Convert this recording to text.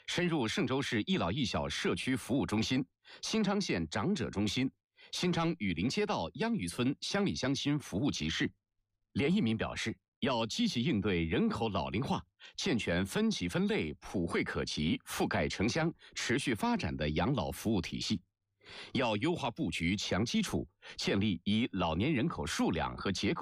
深入嵊州市一老一小社区服务中心、新昌县长者中心、新昌雨林街道秧渔村乡里乡亲服务集市。连一鸣表示，要积极应对人口老龄化，健全分级分类、普惠可及、覆盖城乡、持续发展的养老服务体系。要优化布局、强基础，建立以老年人口数量和结构